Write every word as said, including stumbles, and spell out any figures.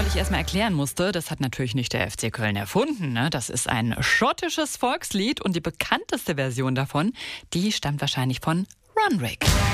neulich erstmal erklären musste, das hat natürlich nicht der F C Köln erfunden. Ne? Das ist ein schottisches Volkslied und die bekannteste Version davon, die stammt wahrscheinlich von Runrig.